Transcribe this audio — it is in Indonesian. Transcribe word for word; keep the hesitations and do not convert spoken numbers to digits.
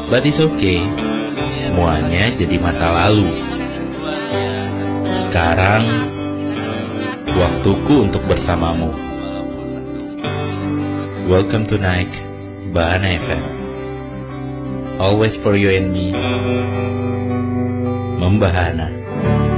But it's okay, semuanya jadi masa lalu. Sekarang, waktuku untuk bersamamu. Welcome to Nike, Bahana F M. Always for you and me, Membahana.